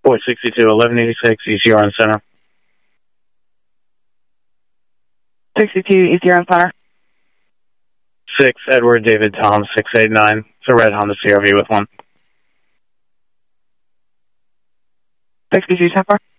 Boy 62, 1186, ECR on center. 62, ECR on center. 6, Edward David Tom, 689. It's a red Honda CRV with one. 62, 10-4.